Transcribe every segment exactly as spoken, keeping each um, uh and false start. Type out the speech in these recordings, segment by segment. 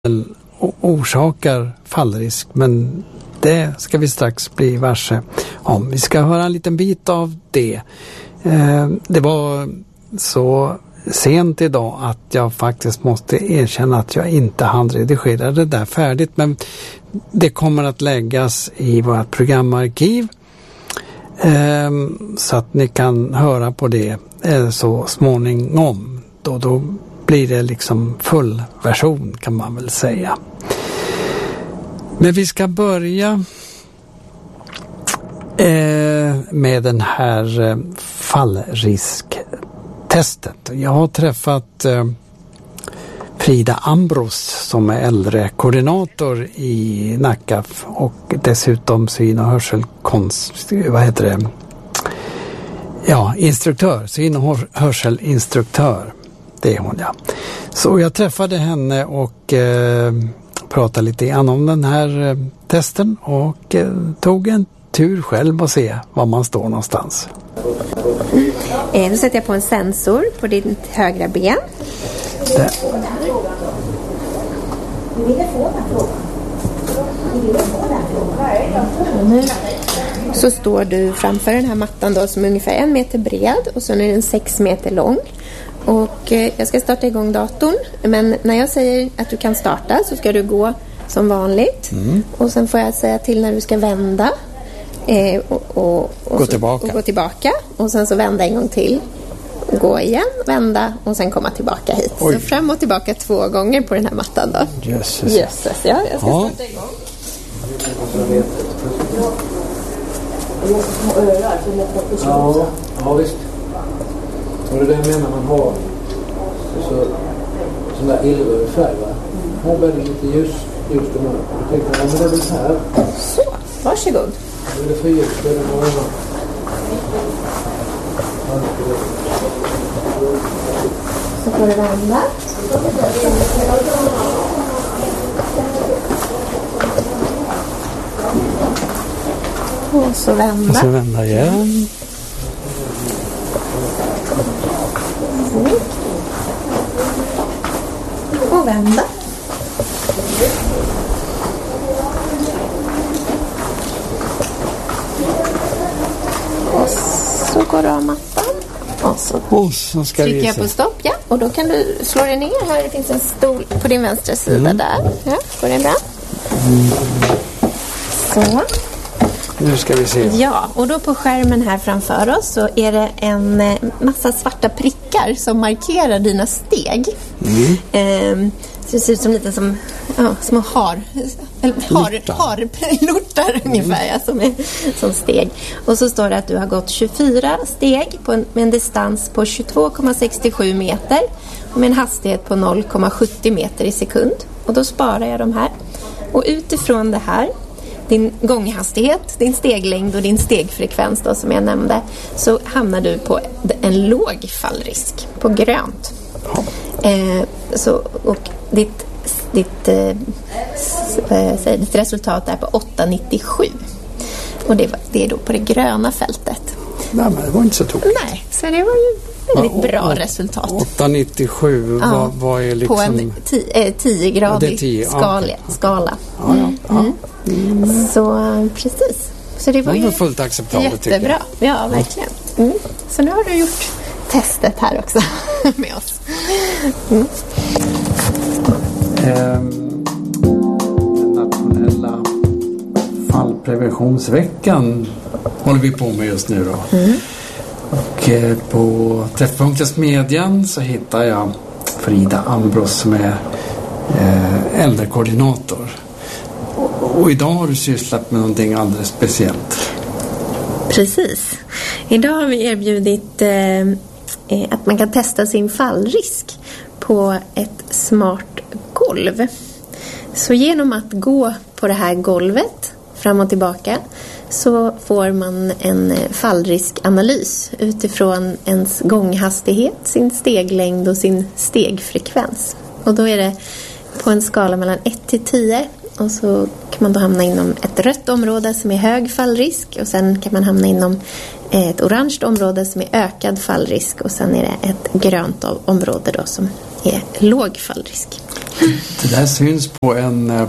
orsakar fallrisk, men det ska vi strax bli varse om. Vi ska höra en liten bit av det. Eh, det var så sent idag att jag faktiskt måste erkänna att jag inte hann redigera det där färdigt, men det kommer att läggas i vårt programarkiv eh, så att ni kan höra på det eh, så småningom. Då, då blir det liksom full version, kan man väl säga. Men vi ska börja eh, med den här eh, fallrisktestet. Jag har träffat eh, Frida Ambros som är äldrekoordinator i Nacka och dessutom syn- och hörselkonst, vad heter det? Ja, instruktör, syn- och hörselinstruktör. Det är hon, ja. Så jag träffade henne och eh, pratade lite grann om den här eh, testen och eh, tog en tur själv och se var man står någonstans. Eh, nu sätter jag på en sensor på ditt högra ben. Det. Mm. Så står du framför den här mattan då, som är ungefär en meter bred och så är den sex meter lång. Och eh, jag ska starta igång datorn, men när jag säger att du kan starta så ska du gå som vanligt. Mm. Och sen får jag säga till när du ska vända eh, och, och, och, gå så, tillbaka. och gå tillbaka. Och sen så vända en gång till. Gå igen, vända och sen komma tillbaka hit. Oj. Så fram och tillbaka två gånger på den här mattan då. Jösses. Jösses, ja. Jag ska ja. starta igång. Ja, ja visst. Och det där menar man har så, sån där illröd färg, va? Här blir det lite ljus, ljus och mörk. Jag tänkte, ja men det är väl här. Så, varsågod. Nu är det för ljus, det är det någon annan. Så får du vända. Och så vända. Och så vända igen. Mm. Och vända. Och så går du av mattan. Och så, och så ska trycker vi jag på stopp, ja. Och då kan du slå dig ner. Här det finns en stol på din vänstra sida mm. där. Ja, går det bra? Mm. Så. Nu ska vi se. Ja, och då på skärmen här framför oss så är det en massa svarta prickar som markerar dina steg. Mm. Ehm, så det ser ut som lite som ja, små har, har, harlortar mm. ungefär, ja, som, är, som steg. Och så står det att du har gått tjugofyra steg på en, med en distans på tjugotvå komma sextiosju meter och med en hastighet på noll komma sjuttio meter i sekund. Och då sparar jag de här. Och utifrån det här, din gånghastighet, din steglängd och din stegfrekvens då, som jag nämnde, så hamnar du på en låg fallrisk, på grönt. Eh, så, och ditt, ditt, eh, s, äh, ditt resultat är på åtta komma nittiosju. Och det, det är då på det gröna fältet. Nej, men det var inte så tokigt. Nej, så det var ju väldigt ja, bra resultat. åtta komma nittiosju, ja, vad, vad är liksom... På en tio-gradig eh, skala. Okay. skala. Ja, ja, ja. Mm. Mm. Så precis. Så det var, det var ju fullt acceptabelt. Jättebra, ja verkligen. Mm. Så nu har du gjort testet här också med oss. Mm. Um, den nationella fallpreventionsveckan håller vi på med just nu då. Mm. Och eh, på Träffpunktens Medien så hittar jag Frida Ambros som är eh, äldrekoordinator. Och, och idag har du sysslat med någonting alldeles speciellt. Precis. Idag har vi erbjudit eh, att man kan testa sin fallrisk på ett smart golv. Så genom att gå på det här golvet fram och tillbaka så får man en fallriskanalys utifrån ens gånghastighet, sin steglängd och sin stegfrekvens. Och då är det på en skala mellan ett till tio, och så kan man då hamna inom ett rött område som är hög fallrisk, och sen kan man hamna inom ett orange område som är ökad fallrisk, och sen är det ett grönt område då som är låg fallrisk. Det där syns på en eh,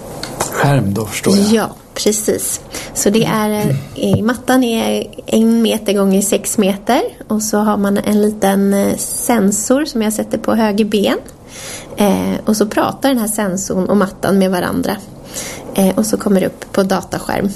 skärm då, förstår jag. Ja, precis. Så det är, eh, mattan är en meter gånger sex meter och så har man en liten eh, sensor som jag sätter på höger ben. Eh, och så pratar den här sensorn och mattan med varandra. Eh, och så kommer det upp på dataskärm.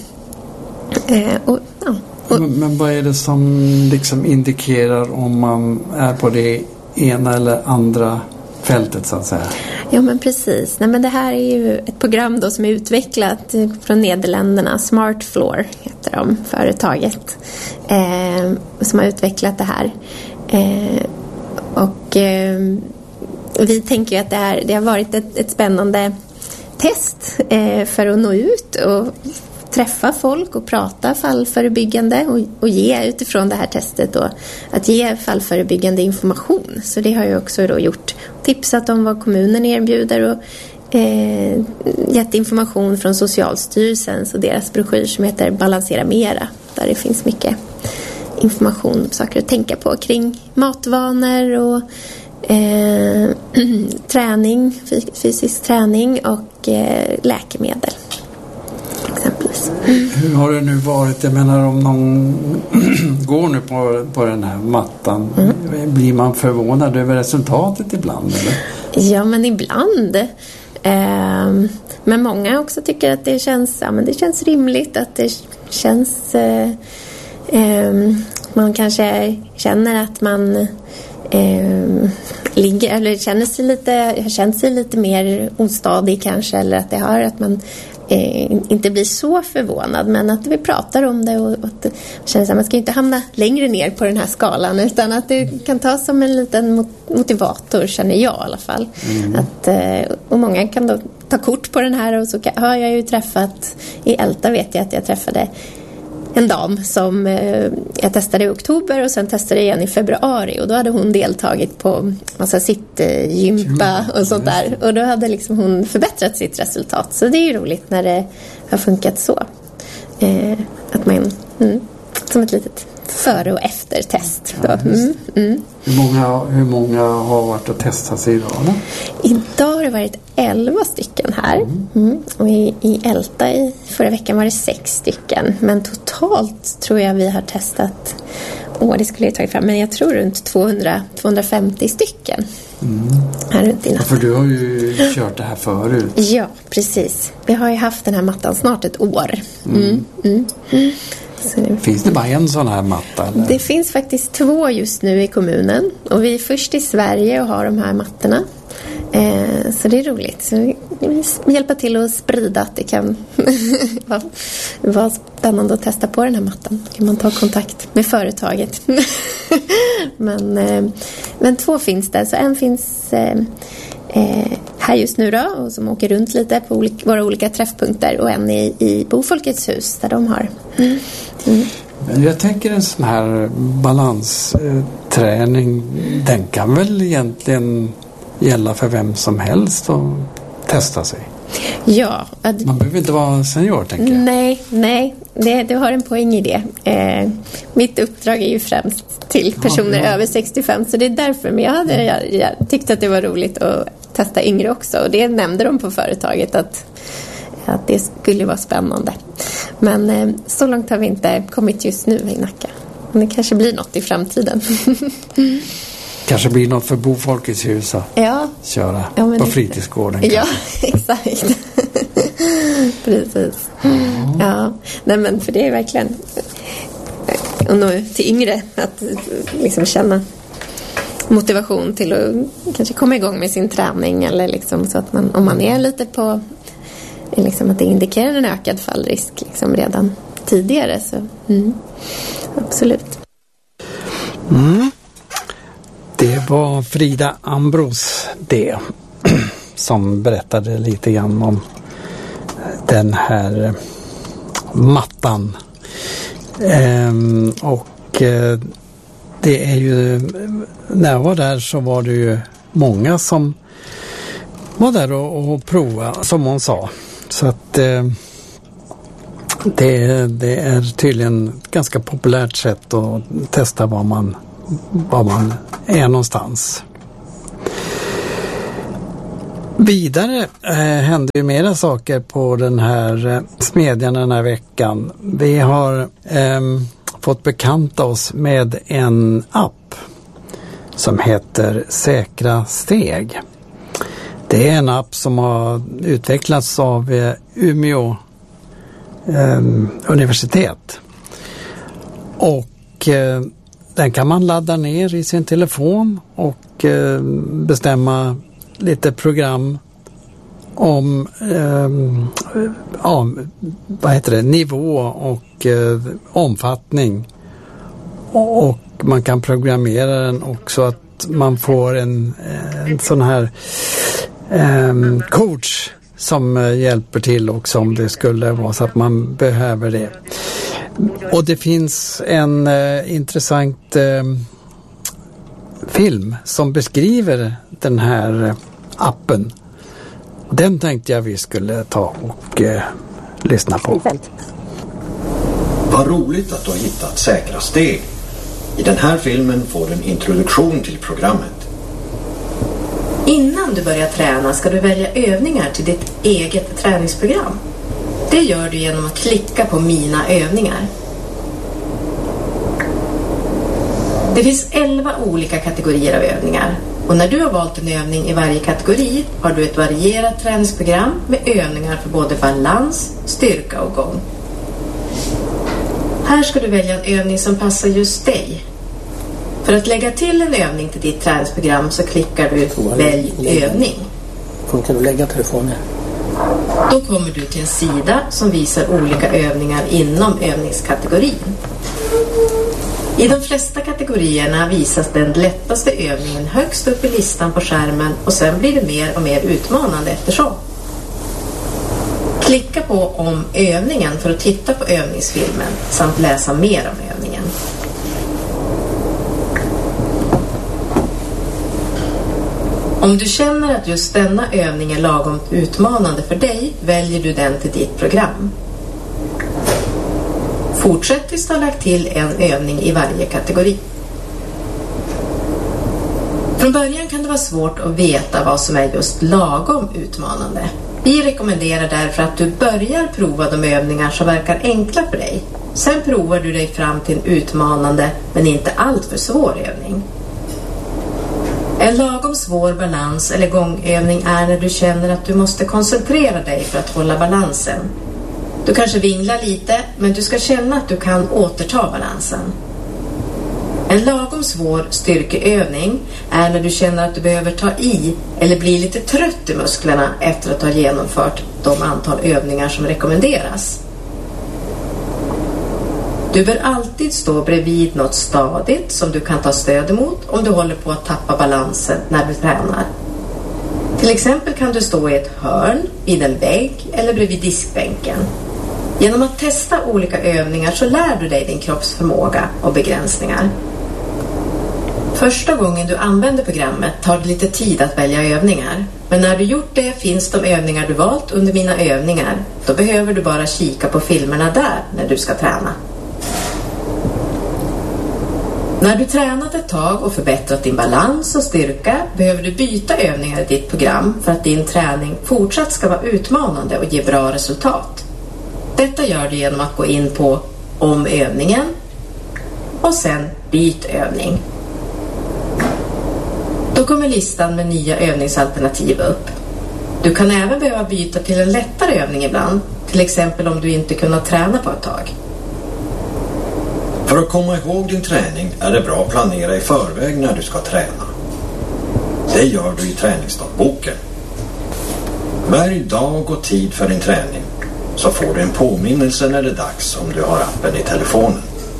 Eh, och, ja, och... Men, men vad är det som liksom indikerar om man är på det ena eller andra fältet så att säga? Ja, men precis. Nej, men det här är ju ett program då som är utvecklat från Nederländerna. Smartfloor heter de, företaget. Eh, som har utvecklat det här. Eh, och eh, vi tänker ju att det, här, det har varit ett, ett spännande test eh, för att nå ut och träffa folk och prata fallförebyggande och, och ge utifrån det här testet då, att ge fallförebyggande information. Så det har jag också då gjort. Tipsat om vad kommunen erbjuder och eh, gett information från Socialstyrelsen och deras broschyr som heter Balansera Mera. Där det finns mycket information, saker att tänka på kring matvanor och eh, träning, fysisk träning och eh, läkemedel. Exempelvis. Hur har det nu varit? Jag menar om någon går nu på, på den här mattan, mm. blir man förvånad över resultatet ibland? Eller? Ja, men ibland. Eh, men många också tycker att det känns, ja, men det känns rimligt, att det känns eh, eh, man kanske känner att man eh, ligger, eller känner sig lite, känner sig lite mer ostadig kanske, eller att det har att man Eh, inte blir så förvånad, men att vi pratar om det och, och att det känns att man ska inte hamna längre ner på den här skalan, utan att det kan tas som en liten motivator, känner jag i alla fall. Mm. Att, eh, och många kan då ta kort på den här, och så kan, har jag ju träffat i Älta, vet jag att jag träffade en dam som eh, jag testade i oktober och sen testade igen i februari, och då hade hon deltagit på massa sittgympa och sånt där, och då hade liksom hon förbättrat sitt resultat. Så det är ju roligt när det har funkat så. Eh, att man, mm, som ett litet före- och efter-test. Ja, mm, mm. Hur, många, hur många har varit och testat sig idag? Då? Idag har det varit elva stycken här. Mm. Mm. Och i, i Älta i förra veckan var det sex stycken. Men totalt tror jag vi har testat, åh det skulle jag ta fram, men jag tror runt tvåhundra till tvåhundrafemtio stycken. Mm. Här runt i natten. Ja, för du har ju kört det här förut. Ja, precis. Vi har ju haft den här mattan snart ett år. Mm. Mm. Mm. Mm. Så. Finns det bara en sån här matta? Eller? Det finns faktiskt två just nu i kommunen. Och vi är först i Sverige och har de här mattorna. Eh, så det är roligt. Så vi, vi hjälper till att sprida att det kan vara, vara spännande att testa på den här mattan. Då kan man ta kontakt med företaget. men, eh, men två finns det. Så en finns eh, eh, här just nu då, och som åker runt lite på olika, våra olika träffpunkter, och en i, i Bofolkets hus där de har. Mm. Mm. Jag tänker en sån här balansträning, den kan väl egentligen gälla för vem som helst och testa sig. Ja. Att, man behöver inte vara senior, tänker jag. Nej, nej. Det, du har en poäng i det. Eh, mitt uppdrag är ju främst till personer ja, ja. över sextiofem, så det är därför. Men jag, hade, jag, jag tyckte att det var roligt att testa yngre också, och det nämnde de på företaget att, att det skulle vara spännande. Men eh, så långt har vi inte kommit just nu i Nacka. Men det kanske blir något i framtiden. Kanske blir något för Bofolkets hus att ja. köra ja, på det... fritidsgården. Ja, exakt. Precis. Mm. Ja, nej men för det är verkligen och nå till yngre att liksom känna motivation till att kanske komma igång med sin träning, eller liksom så att man, om man är lite på liksom att det indikerar en ökad fallrisk liksom redan tidigare, så mm, absolut. Mm. Det var Frida Ambros det som berättade lite grann om den här mattan. Ehm, och eh, det är ju, när jag var där så var det ju många som var där och, och prova, som hon sa. Så att eh, det, det är tydligen ett ganska populärt sätt att testa vad man var man är någonstans. Vidare eh, hände ju mera saker på den här eh, smedjan den här veckan. Vi har eh, fått bekanta oss med en app som heter Säkra steg. Det är en app som har utvecklats av eh, Umeå eh, universitet. Och eh, den kan man ladda ner i sin telefon och eh, bestämma lite program om eh, ja, vad heter det, nivå och eh, omfattning. Och, och man kan programmera den också att man får en, en sån här eh, coach som eh, hjälper till också om det skulle vara så att man behöver det. Och det finns en eh, intressant eh, film som beskriver den här eh, appen. Den tänkte jag vi skulle ta och eh, lyssna på. Vad roligt att du har hittat Säkra steg. I den här filmen får du en introduktion till programmet. Innan du börjar träna ska du välja övningar till ditt eget träningsprogram. Det gör du genom att klicka på Mina övningar. Det finns elva olika kategorier av övningar. Och när du har valt en övning i varje kategori har du ett varierat träningsprogram med övningar för både balans, styrka och gång. Här ska du välja en övning som passar just dig. För att lägga till en övning till ditt träningsprogram så klickar du Välj övning. Kan du lägga telefonen? Då kommer du till en sida som visar olika övningar inom övningskategorin. I de flesta kategorierna visas den lättaste övningen högst upp i listan på skärmen och sen blir det mer och mer utmanande eftersom. Klicka på om övningen för att titta på övningsfilmen samt läsa mer om övningen. Om du känner att just denna övning är lagom utmanande för dig väljer du den till ditt program. Fortsätt tills du har lagt till en övning i varje kategori. Från början kan det vara svårt att veta vad som är just lagom utmanande. Vi rekommenderar därför att du börjar prova de övningar som verkar enkla för dig. Sen provar du dig fram till en utmanande men inte alltför svår övning. En lagom svår balans eller gångövning är när du känner att du måste koncentrera dig för att hålla balansen. Du kanske vinglar lite, men du ska känna att du kan återta balansen. En lagom svår styrkeövning är när du känner att du behöver ta i eller bli lite trött i musklerna efter att ha genomfört de antal övningar som rekommenderas. Du bör alltid stå bredvid något stadigt som du kan ta stöd emot om du håller på att tappa balansen när du tränar. Till exempel kan du stå i ett hörn, vid en vägg eller bredvid diskbänken. Genom att testa olika övningar så lär du dig din kroppsförmåga och begränsningar. Första gången du använder programmet tar det lite tid att välja övningar. Men när du gjort det finns de övningar du valt under Mina övningar. Då behöver du bara kika på filmerna där när du ska träna. När du tränat ett tag och förbättrat din balans och styrka behöver du byta övningar i ditt program för att din träning fortsatt ska vara utmanande och ge bra resultat. Detta gör du genom att gå in på om övningen och sen byt övning. Då kommer listan med nya övningsalternativ upp. Du kan även behöva byta till en lättare övning ibland, till exempel om du inte kunnat träna på ett tag. För att komma ihåg din träning är det bra att planera i förväg när du ska träna. Det gör du i träningsdagboken. Välj dag och tid för din träning så får du en påminnelse när det är dags om du har appen i telefonen.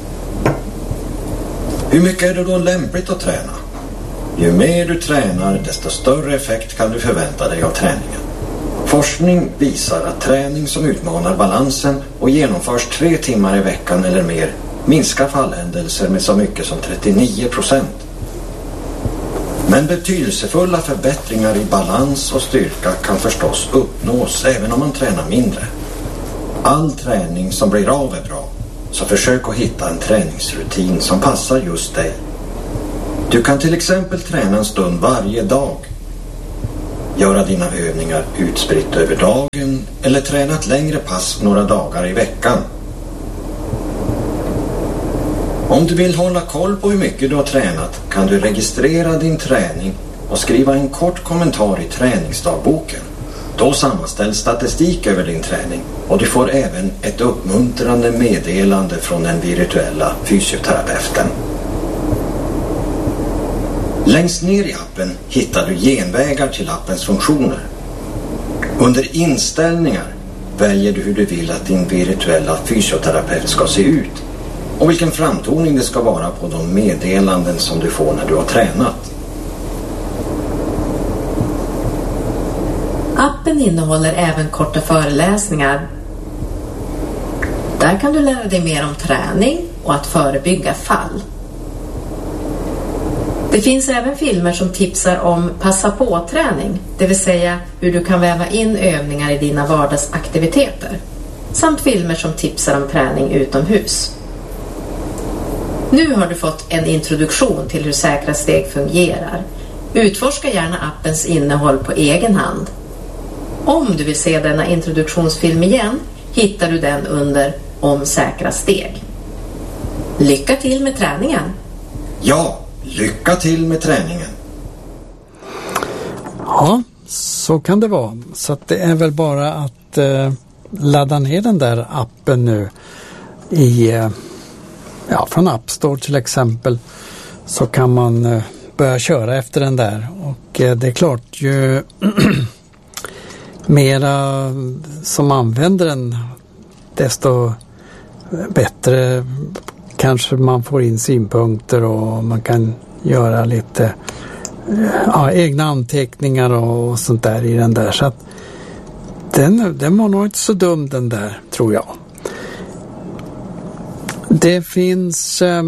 Hur mycket är det då lämpligt att träna? Ju mer du tränar desto större effekt kan du förvänta dig av träningen. Forskning visar att träning som utmanar balansen och genomförs tre timmar i veckan eller mer minskar fallhändelser med så mycket som trettionio procent. Men betydelsefulla förbättringar i balans och styrka kan förstås uppnås även om man tränar mindre. All träning som blir av är bra, så försök att hitta en träningsrutin som passar just dig. Du kan till exempel träna en stund varje dag. göra dina övningar utspritt över dagen eller träna ett längre pass några dagar i veckan. Om du vill hålla koll på hur mycket du har tränat kan du registrera din träning och skriva en kort kommentar i träningsdagboken. Då sammanställs statistik över din träning och du får även ett uppmuntrande meddelande från den virtuella fysioterapeuten. Längst ner i appen hittar du genvägar till appens funktioner. Under inställningar väljer du hur du vill att din virtuella fysioterapeut ska se ut och vilken framtoning det ska vara på de meddelanden som du får när du har tränat. Appen innehåller även korta föreläsningar. Där kan du lära dig mer om träning och att förebygga fall. Det finns även filmer som tipsar om passa på-träning, det vill säga hur du kan väva in övningar i dina vardagsaktiviteter. Samt filmer som tipsar om träning utomhus. Nu har du fått en introduktion till hur säkra steg fungerar. Utforska gärna appens innehåll på egen hand. Om du vill se denna introduktionsfilm igen hittar du den under Om säkra steg. Lycka till med träningen! Ja, lycka till med träningen! Ja, så kan det vara. Så att det är väl bara att eh, ladda ner den där appen nu i, eh, ja, från App Store till exempel, så kan man eh, börja köra efter den där. Och eh, det är klart, ju mera som använder den desto bättre kanske man får in synpunkter och man kan göra lite ja, egna anteckningar och sånt där i den där. Så att den, den var nog inte så dum den där, tror jag. Det finns eh,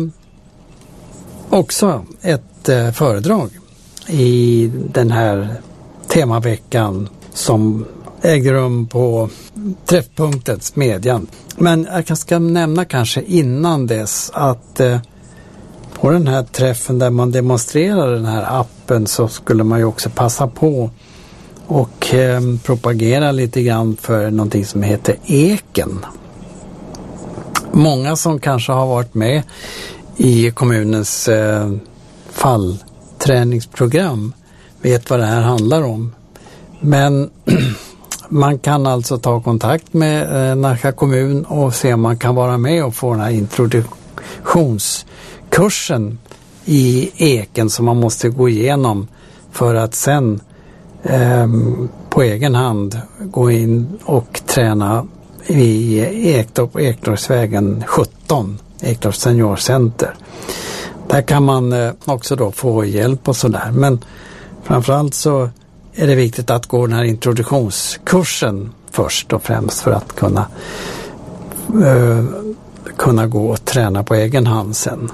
också ett eh, föredrag i den här temaveckan som ägde rum på Träffpunkten Smedjan. Men jag ska nämna kanske innan dess att eh, på den här träffen där man demonstrerar den här appen så skulle man ju också passa på och eh, propagera lite grann för någonting som heter Eken. Många som kanske har varit med i kommunens eh, fallträningsprogram vet vad det här handlar om. Men man kan alltså ta kontakt med eh, Nacka kommun och se om man kan vara med och få den här introduktionskursen i Eken som man måste gå igenom för att sen eh, på egen hand gå in och träna i Ektorp, Ektorpsvägen sjutton, Ektorps seniorcenter. Där kan man eh, också då få hjälp och sådär. Men framförallt så är det viktigt att gå den här introduktionskursen först och främst för att kunna eh, kunna gå och träna på egen hand sen.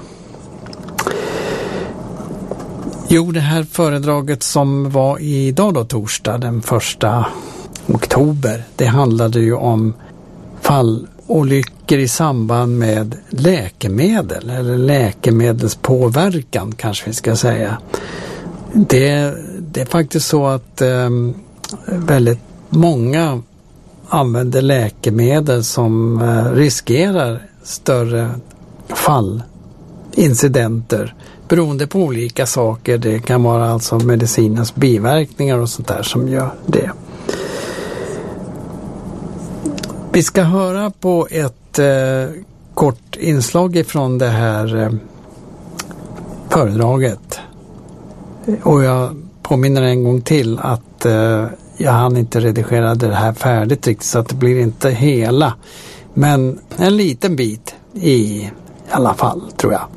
Jo, det här föredraget som var idag då, torsdag den första oktober, det handlade ju om fallolyckor i samband med läkemedel eller läkemedelspåverkan kanske vi ska säga. Det, det är faktiskt så att eh, väldigt många använder läkemedel som eh, riskerar större fallincidenter beroende på olika saker. Det kan vara alltså medicinens biverkningar och sånt där som gör det. Vi ska höra på ett eh, kort inslag ifrån det här eh, föredraget. Och jag påminner en gång till att eh, jag hann inte redigera det här färdigt riktigt så att det blir inte hela. Men en liten bit i alla fall, tror jag.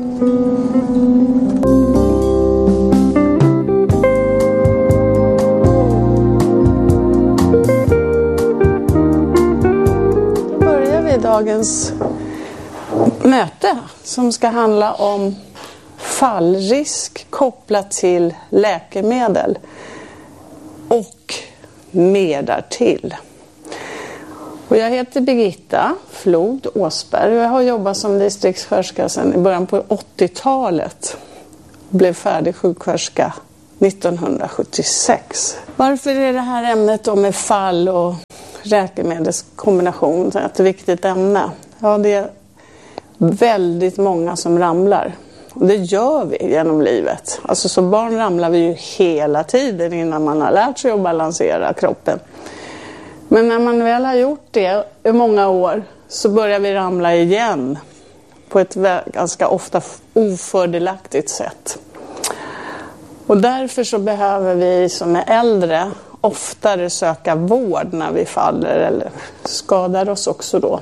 Då börjar vi dagens möte som ska handla om fallrisk kopplat till läkemedel och mer därtill. Och jag heter Birgitta Flod Åsberg och jag har jobbat som distriktssköterska sedan i början på åttiotalet. Blev färdig sjuksköterska nittonhundrasjuttiosex. Varför är det här ämnet då med fall och läkemedelskombination ett viktigt ämne? Ja, det är väldigt många som ramlar. Och det gör vi genom livet. Alltså som barn ramlar vi ju hela tiden innan man har lärt sig att balansera kroppen. Men när man väl har gjort det i många år så börjar vi ramla igen på ett ganska ofta ofördelaktigt sätt. Och därför så behöver vi som är äldre oftare söka vård när vi faller eller skadar oss också då.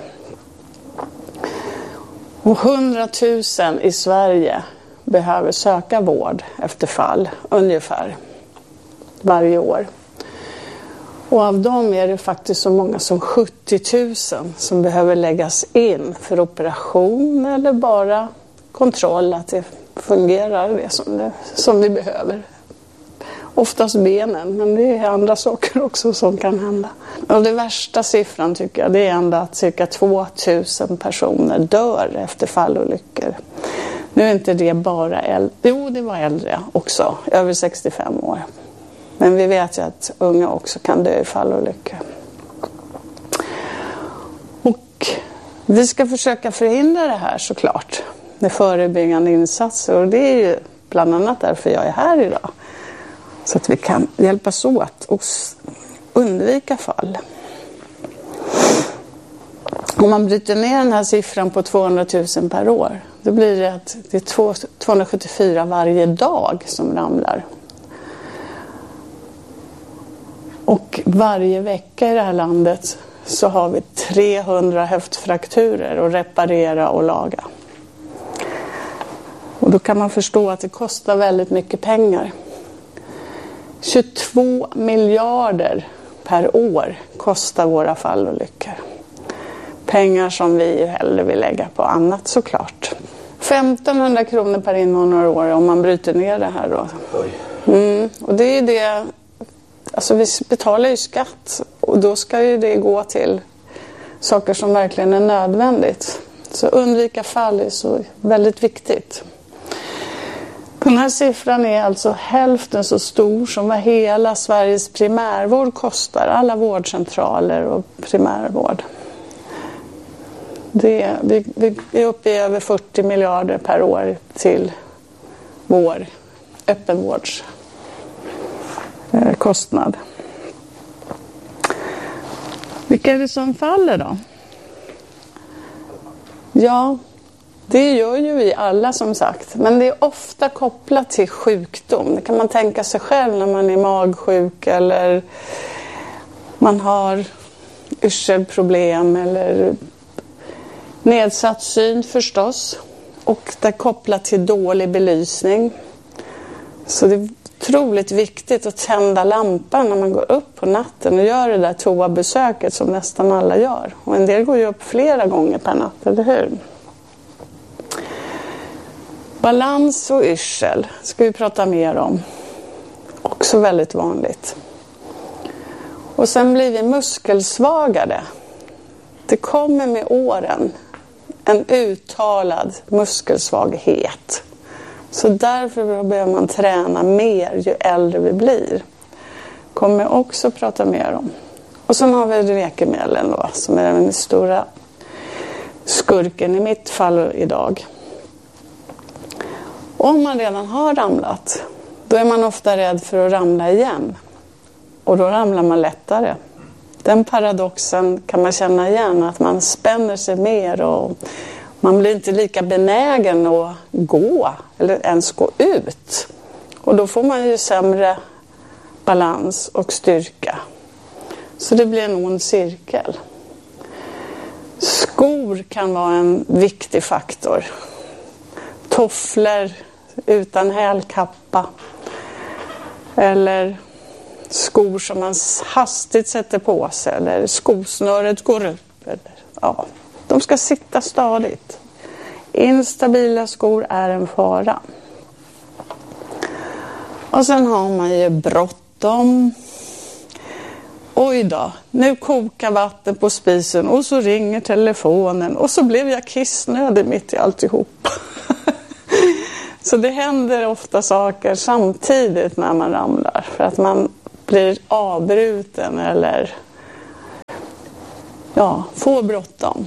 Och hundratusen i Sverige behöver söka vård efter fall ungefär varje år. Och av dem är det faktiskt så många som sjuttio tusen som behöver läggas in för operation eller bara kontroll att det fungerar det som, det, som vi behöver. Oftast benen, men det är andra saker också som kan hända. Och det värsta siffran tycker jag det är ändå att cirka tvåtusen personer dör efter fallolyckor. Nu är inte det bara äldre, jo det var äldre också, över sextiofem år. Men vi vet ju att unga också kan dö i fallolyckor. Och vi ska försöka förhindra det här såklart med förebyggande insatser. Och det är ju bland annat därför jag är här idag. Så att vi kan hjälpas åt och undvika fall. Om man bryter ner den här siffran på tvåhundratusen per år. Då blir det att det är tvåhundrasjuttiofyra varje dag som ramlar. Och varje vecka i det här landet så har vi trehundra höftfrakturer att reparera och laga. Och då kan man förstå att det kostar väldigt mycket pengar. tjugotvå miljarder per år kostar våra fallolyckor. Pengar som vi hellre vill lägga på annat såklart. femtonhundra kronor per invånare år om man bryter ner det här då. Mm, och det är det, alltså vi betalar ju skatt och då ska ju det gå till saker som verkligen är nödvändigt. Så undvika fall är så väldigt viktigt. Den här siffran är alltså hälften så stor som vad hela Sveriges primärvård kostar. Alla vårdcentraler och primärvård. Det, vi, vi är uppe i över fyrtio miljarder per år till vår öppenvårdskostnad. Vilka är det som faller då? Ja, det gör ju vi alla som sagt. Men det är ofta kopplat till sjukdom. Det kan man tänka sig själv när man är magsjuk eller man har yrselproblem eller nedsatt syn förstås. Och det är kopplat till dålig belysning. Så det är otroligt viktigt att tända lampan när man går upp på natten och gör det där toabesöket som nästan alla gör. Och en del går ju upp flera gånger per natt, eller hur? Balans och yrsel ska vi prata mer om. Också väldigt vanligt. Och sen blir vi muskelsvagare. Det kommer med åren en uttalad muskelsvaghet. Så därför behöver man träna mer ju äldre vi blir. Kommer jag också prata mer om. Och sen har vi läkemedlen då, som är den stora skurken i mitt fall idag. Om man redan har ramlat, då är man ofta rädd för att ramla igen. Och då ramlar man lättare. Den paradoxen kan man känna igen, att man spänner sig mer och man blir inte lika benägen att gå eller ens gå ut. Och då får man ju sämre balans och styrka. Så det blir en ond cirkel. Skor kan vara en viktig faktor. Tofflor utan hälkappa. Eller skor som man hastigt sätter på sig. Eller skosnöret går upp. Eller, ja, de ska sitta stadigt. Instabila skor är en fara. Och sen har man ju bråttom. Oj då, nu kokar vatten på spisen och så ringer telefonen och så blev jag kissnödig mitt i alltihop. Så det händer ofta saker samtidigt när man ramlar. För att man blir avbruten eller ja, får bråttom.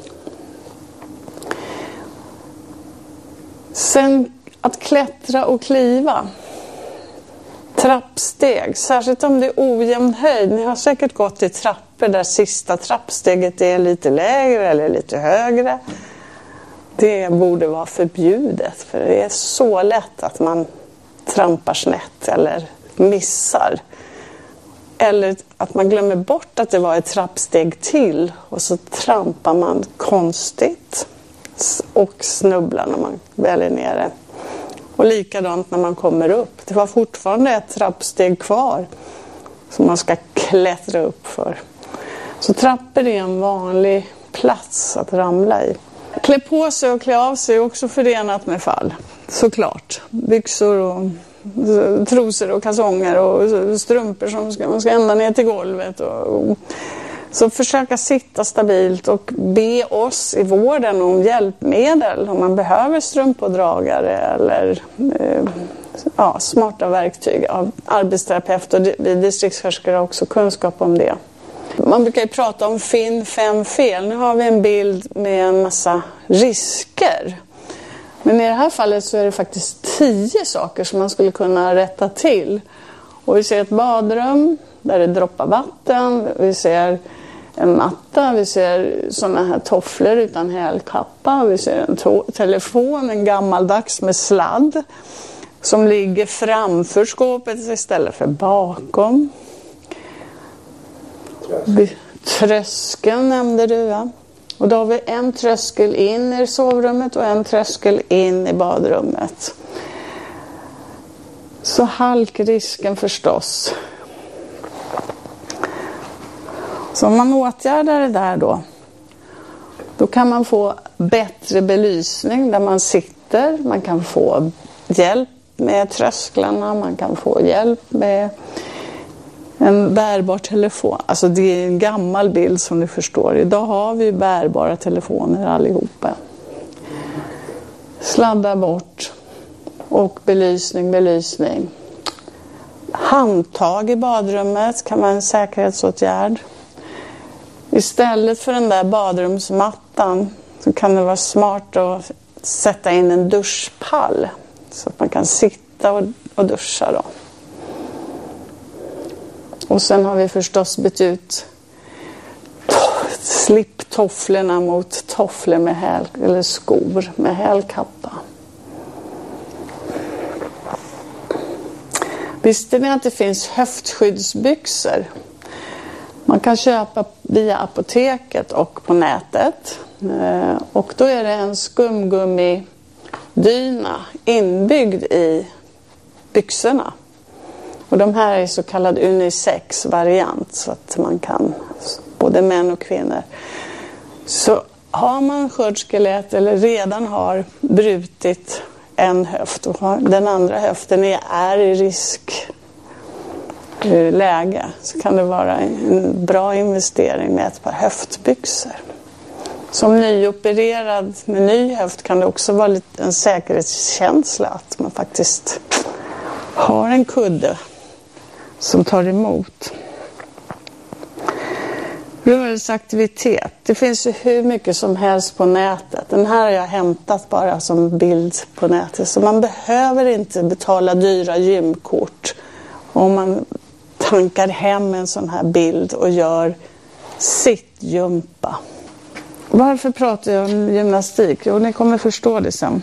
Sen att klättra och kliva. Trappsteg, särskilt om det är ojämn höjd. Ni har säkert gått i trappor där sista trappsteget är lite lägre eller lite högre. Det borde vara förbjudet, för det är så lätt att man trampar snett eller missar. Eller att man glömmer bort att det var ett trappsteg till och så trampar man konstigt och snubblar när man väl är nere. Och likadant när man kommer upp. Det var fortfarande ett trappsteg kvar som man ska klättra upp för. Så trappor är en vanlig plats att ramla i. Klä på sig och klä av sig är också förenat med fall. Såklart. Byxor och trosor och kalsonger och strumpor som ska, man ska ända ner till golvet. Och, och, så försöka sitta stabilt och be oss i vården om hjälpmedel om man behöver strumpådragare eller eh, ja, smarta verktyg. Ja, arbetsterapeut och vi distriktssköterskor har också kunskap om det. Man brukar ju prata om finn fem fel. Nu har vi en bild med en massa risker. Men i det här fallet så är det faktiskt tio saker som man skulle kunna rätta till. Och vi ser ett badrum där det droppar vatten. Vi ser en matta, vi ser sådana här tofflor utan hälkappa. Vi ser en to- telefon, en gammaldags med sladd som ligger framför skåpet istället för bakom. Tröskeln nämnde du, ja. Och då har vi en tröskel in i sovrummet och en tröskel in i badrummet. Så halkrisken förstås. Så om man åtgärdar det där då, då kan man få bättre belysning där man sitter. Man kan få hjälp med trösklarna, man kan få hjälp med en bärbar telefon. Alltså det är en gammal bild som du förstår. Idag har vi bärbara telefoner allihopa. Sladda bort. Och belysning, belysning. Handtag i badrummet kan vara en säkerhetsåtgärd. Istället för den där badrumsmattan så kan det vara smart att sätta in en duschpall. Så att man kan sitta och, och duscha då. Och sen har vi förstås bytt ut sliptofflorna mot tofflor med häl, eller skor med hälkappa. Visste ni att det finns höftskyddsbyxor? Man kan köpa via apoteket och på nätet. Och då är det en skumgummidyna inbyggd i byxorna. Och de här är så kallad unisex-variant så att man kan, både män och kvinnor. Så har man sköldskellett eller redan har brutit en höft och den andra höften är, är i riskläge så kan det vara en bra investering med ett par höftbyxor. Som nyopererad med ny höft kan det också vara lite en säkerhetskänsla att man faktiskt har en kudde som tar emot. Rörelseaktivitet. Det finns ju hur mycket som helst på nätet. Den här har jag hämtat bara som bild på nätet. Så man behöver inte betala dyra gymkort om man tankar hem en sån här bild och gör sittgympa. Varför pratar jag om gymnastik? Jo, ni kommer förstå det sen.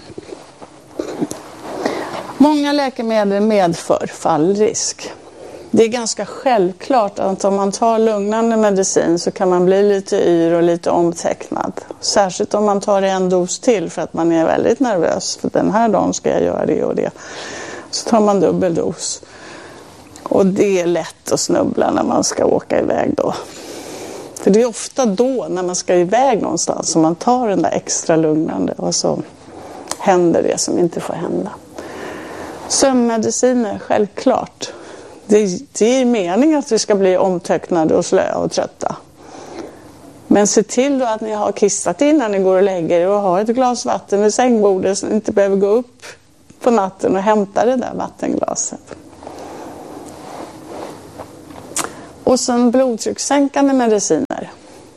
Många läkemedel medför fallrisk. Det är ganska självklart att om man tar lugnande medicin så kan man bli lite yr och lite omtecknad. Särskilt om man tar en dos till för att man är väldigt nervös. För den här dagen ska jag göra det och det. Så tar man dubbel dos. Och det är lätt att snubbla när man ska åka iväg då. För det är ofta då när man ska iväg någonstans som man tar den där extra lugnande och så händer det som inte får hända. Sömnmediciner, självklart. Det, det är meningen att vi ska bli omtöcknade och slöa och trötta. Men se till då att ni har kissat innan ni går och lägger er och har ett glas vatten vid sängbordet så ni inte behöver gå upp på natten och hämta det där vattenglaset. Och sen blodtryckssänkande mediciner.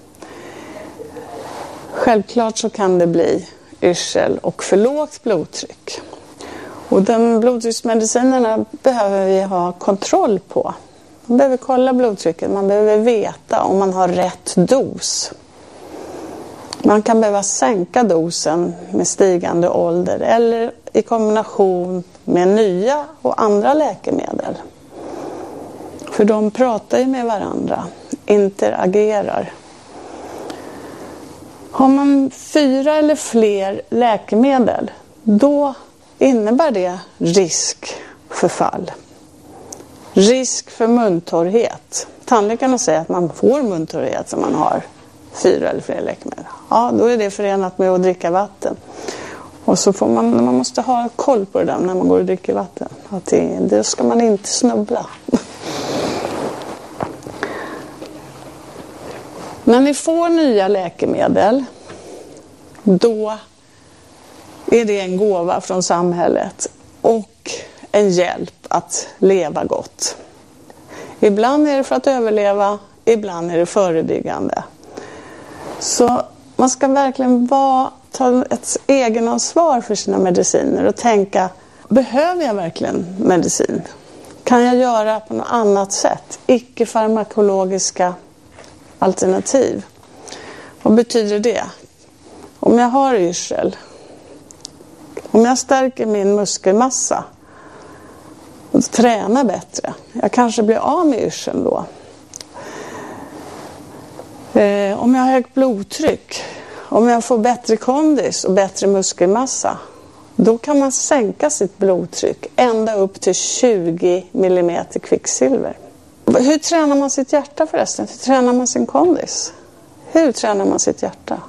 Självklart så kan det bli yrsel och för lågt blodtryck. Och de blodtrycksmedicinerna behöver vi ha kontroll på. Man behöver kolla blodtrycket, man behöver veta om man har rätt dos. Man kan behöva sänka dosen med stigande ålder eller i kombination med nya och andra läkemedel. För de pratar ju med varandra, interagerar. Har man fyra eller fler läkemedel, då innebär det risk för fall. Risk för muntorrhet. Tandläkarna säger att man får muntorrhet om man har fyra eller fler läkemedel. Ja, då är det förenat med att dricka vatten. Och så får man, man måste ha koll på det där när man går och dricker vatten. Att det, det ska man inte snubbla. När ni får nya läkemedel, då är det en gåva från samhället och en hjälp att leva gott. Ibland är det för att överleva, ibland är det förebyggande. Så man ska verkligen vara, ta ett egenansvar för sina mediciner och tänka, behöver jag verkligen medicin? Kan jag göra på något annat sätt? Icke-farmakologiska alternativ. Vad betyder det? Om jag har yrsel, om jag stärker min muskelmassa och tränar bättre, jag kanske blir av med yrseln då. Eh, om jag har högt blodtryck, om jag får bättre kondis och bättre muskelmassa, då kan man sänka sitt blodtryck ända upp till tjugo millimeter kvicksilver. Hur tränar man sitt hjärta förresten? Hur tränar man sin kondis? Hur tränar man sitt hjärta?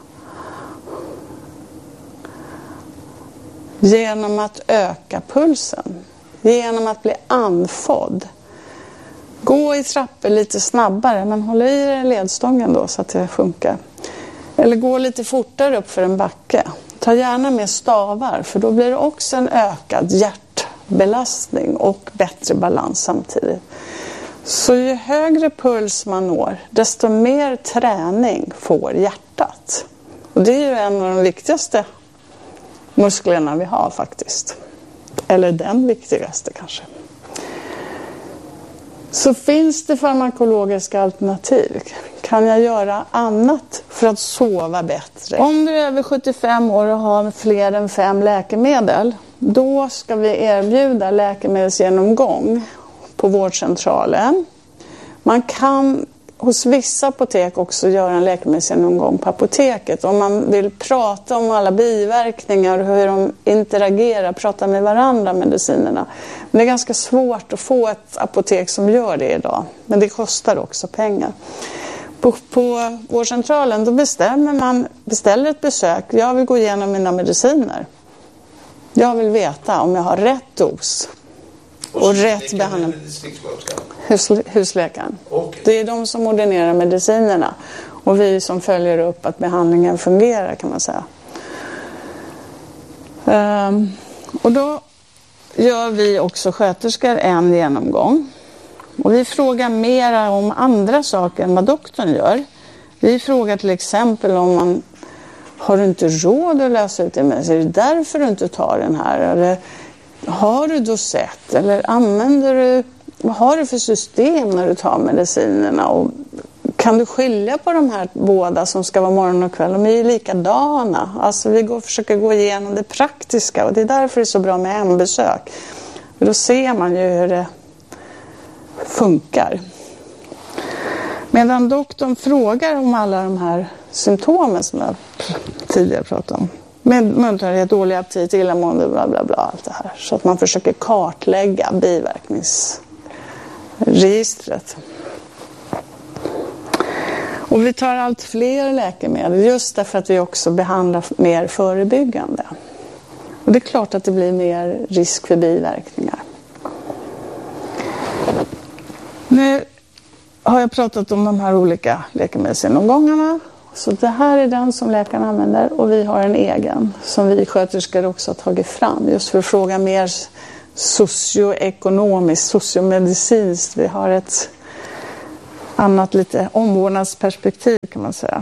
Genom att öka pulsen. Genom att bli andfådd. Gå i trappor lite snabbare, men håll i dig ledstången då så att det funkar. Eller gå lite fortare upp för en backe. Ta gärna med stavar, för då blir det också en ökad hjärtbelastning och bättre balans samtidigt. Så ju högre puls man når, desto mer träning får hjärtat. Och det är ju en av de viktigaste musklerna vi har faktiskt. Eller den viktigaste kanske. Så finns det farmakologiska alternativ? Kan jag göra annat för att sova bättre? Om du är över sjuttiofem år och har fler än fem läkemedel, då ska vi erbjuda läkemedelsgenomgång på vårdcentralen. Man kan hos vissa apotek också göra en läkemedelsgenomgång på apoteket. Om man vill prata om alla biverkningar och hur de interagerar, prata med varandra, medicinerna. Men det är ganska svårt att få ett apotek som gör det idag. Men det kostar också pengar. På, på vårdcentralen då bestämmer man, beställer ett besök. Jag vill gå igenom mina mediciner. Jag vill veta om jag har rätt dos. Och, och rätt behandling. Hus, husläkaren. Okay. Det är de som ordinerar medicinerna. Och vi som följer upp att behandlingen fungerar, kan man säga. Um, och då gör vi också sköterskor en genomgång. Och vi frågar mer om andra saker än vad doktorn gör. Vi frågar till exempel om man har du inte råd att lösa ut det med sig. Är det därför du inte tar den här? Eller har du dosett? Eller använder du, vad har du för system när du tar medicinerna? Och kan du skilja på de här båda som ska vara morgon och kväll? De är ju likadana. Alltså vi går, försöker gå igenom det praktiska. Och det är därför det är så bra med hembesök. För då ser man ju hur det funkar. Medan doktorn frågar om alla de här symptomen som jag tidigare pratade om. Med muntorrhet, dålig aptit, illamående, bla bla bla, allt det här. Så att man försöker kartlägga biverkningsregistret. Och vi tar allt fler läkemedel just därför att vi också behandlar mer förebyggande. Och det är klart att det blir mer risk för biverkningar. Nu har jag pratat om de här olika läkemedelsgenomgångarna. Så det här är den som läkaren använder och vi har en egen som vi sköterskor också har tagit fram just för att fråga mer socioekonomiskt, sociomedicinskt. Vi har ett annat lite omvårdnadsperspektiv kan man säga.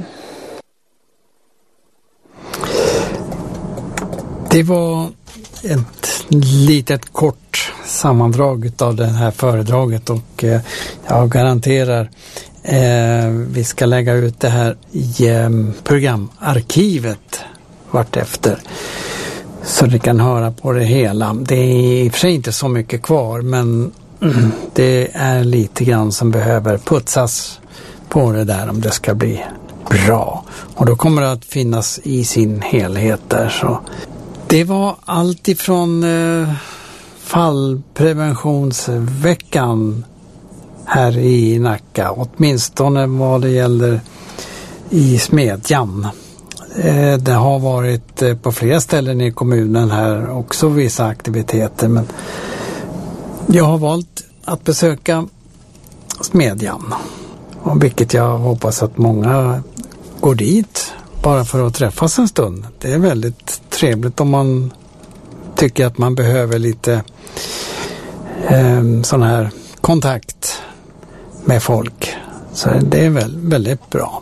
Det var ett litet kort sammandrag av det här föredraget och eh, jag garanterar eh, vi ska lägga ut det här i eh, programarkivet vartefter så ni kan höra på det hela. Det är i och för sig inte så mycket kvar men mm, det är lite grann som behöver putsas på det där om det ska bli bra. Och då kommer det att finnas i sin helhet där så. Det var allt ifrån eh, fallpreventionsveckan här i Nacka, åtminstone vad det gäller i Smedjan. Eh, det har varit eh, på flera ställen i kommunen här också vissa aktiviteter men jag har valt att besöka Smedjan och vilket jag hoppas att många går dit bara för att träffas en stund. Det är väldigt trevligt om man tycker att man behöver lite eh, sån här kontakt med folk. Så det är väl, väldigt bra.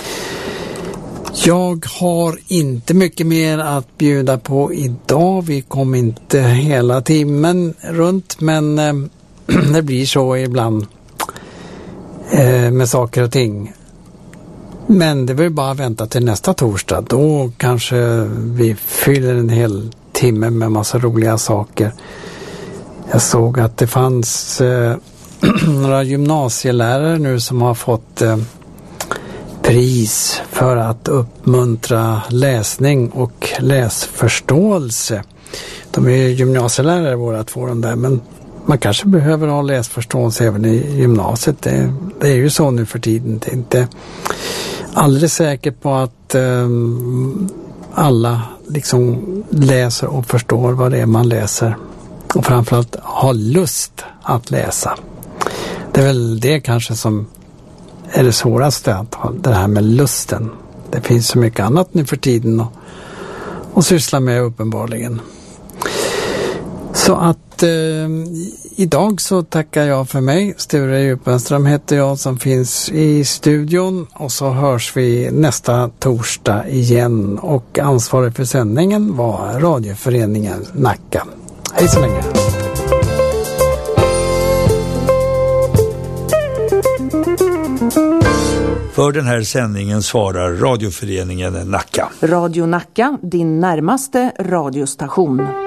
Jag har inte mycket mer att bjuda på idag. Vi kom inte hela timmen runt men eh, det blir så ibland eh, med saker och ting. Men det vill bara vänta till nästa torsdag. Då kanske vi fyller en hel timme med massa roliga saker. Jag såg att det fanns eh, några gymnasielärare nu som har fått eh, pris för att uppmuntra läsning och läsförståelse. De är gymnasielärare våra två de där men man kanske behöver ha läsförståelse även i gymnasiet. Det, det är ju så nu för tiden. Det är inte alldeles säker på att eh, alla liksom läser och förstår vad det är man läser. Och framförallt har lust att läsa. Det är väl det kanske som är det svåraste, att ha det här med lusten. Det finns så mycket annat nu för tiden att, att syssla med uppenbarligen. Så att eh, idag så tackar jag för mig. Sture Djupenström heter jag som finns i studion och så hörs vi nästa torsdag igen och ansvarig för sändningen var Radioföreningen Nacka. Hej så länge! För den här sändningen svarar Radioföreningen Nacka. Radio Nacka, din närmaste radiostation.